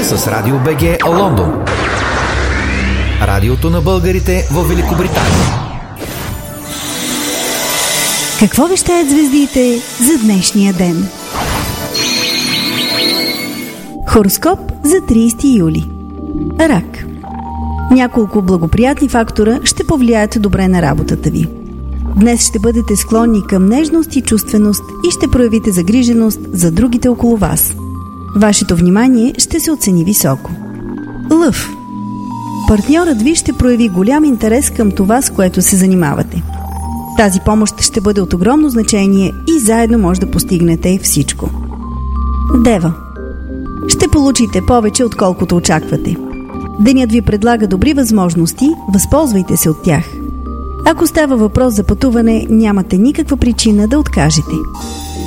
сте с Радио БГ Лондон. Радиото на българите в Великобритания. Какво вещаят звездите за днешния ден? Хороскоп за 30 юли. Рак. Няколко благоприятни фактора ще повлияят добре на работата ви. Днес ще бъдете склонни към нежност и чувственост и ще проявите загриженост за другите около вас. Вашето внимание ще се оцени високо. Лъв. Партньорът ви ще прояви голям интерес към това, с което се занимавате. Тази помощ ще бъде от огромно значение и заедно може да постигнете всичко. Дева. Ще получите повече, отколкото очаквате. Денят ви предлага добри възможности, възползвайте се от тях. Ако става въпрос за пътуване, нямате никаква причина да откажете.